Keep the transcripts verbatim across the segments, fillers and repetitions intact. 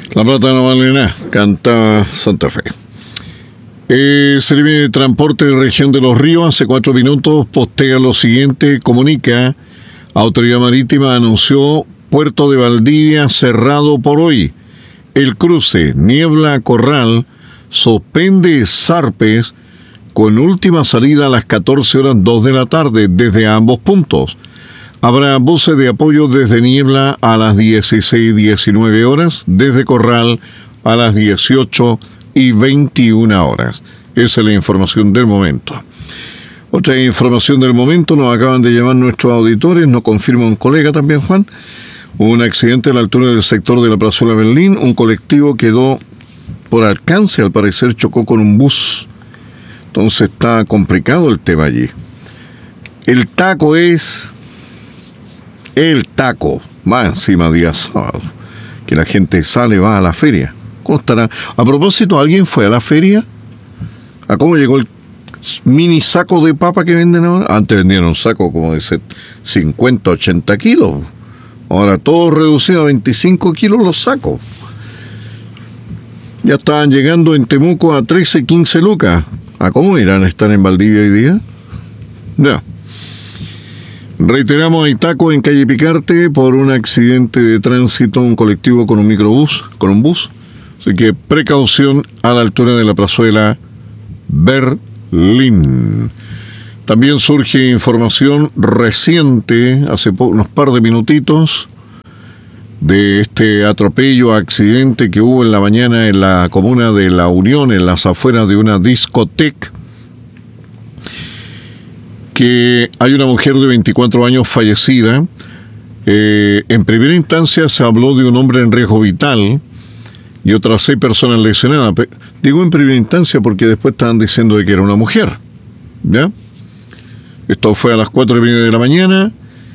La plata no vale nada, canta Santa Fe. Eh, Servicio de Transporte de Región de los Ríos hace cuatro minutos postea lo siguiente, comunica: Autoridad Marítima anunció Puerto de Valdivia cerrado por hoy. El cruce Niebla Corral suspende zarpes con última salida a las catorce horas dos de la tarde desde ambos puntos. Habrá buses de apoyo desde Niebla a las dieciséis y diecinueve horas, desde Corral a las dieciocho y veintiuna horas. Esa es la información del momento. Otra información del momento, nos acaban de llamar nuestros auditores, nos confirma un colega también, Juan. Hubo un accidente a la altura del sector de la Plazuela Berlín, un colectivo quedó por alcance, al parecer chocó con un bus. Entonces está complicado el tema allí. El taco es... El taco, más encima día sábado, que la gente sale, va a la feria. ¿Cómo estará? A propósito, ¿alguien fue a la feria? ¿A cómo llegó el mini saco de papa que venden ahora? Antes vendían un saco como de cincuenta, ochenta kilos. Ahora todo reducido a veinticinco kilos los sacos. Ya estaban llegando en Temuco a trece, quince lucas. ¿A cómo irán a estar en Valdivia hoy día? No. Reiteramos, hay taco en calle Picarte por un accidente de tránsito, un colectivo con un microbús, con un bus. Así que precaución a la altura de la plazuela Berlín. También surge información reciente, hace po- unos par de minutitos, de este atropello, accidente que hubo en la mañana en la comuna de La Unión, en las afueras de una discoteca, que hay una mujer de veinticuatro años fallecida. Eh, en primera instancia se habló de un hombre en riesgo vital y otras seis personas lesionadas. Digo en primera instancia porque después estaban diciendo de que era una mujer. ¿Ya? Esto fue a las cuatro y media de la mañana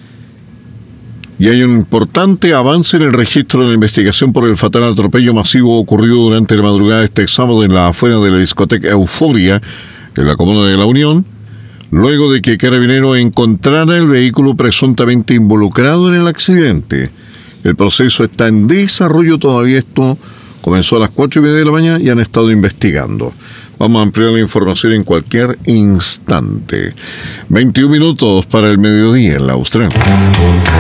y hay un importante avance en el registro de la investigación por el fatal atropello masivo ocurrido durante la madrugada de este sábado en la afuera de la discoteca Euforia, en la comuna de La Unión, luego de que Carabineros encontrara el vehículo presuntamente involucrado en el accidente. El proceso está en desarrollo todavía. Esto comenzó a las cuatro y media de la mañana y han estado investigando. Vamos a ampliar la información en cualquier instante. veintiún minutos para el mediodía en la Austral.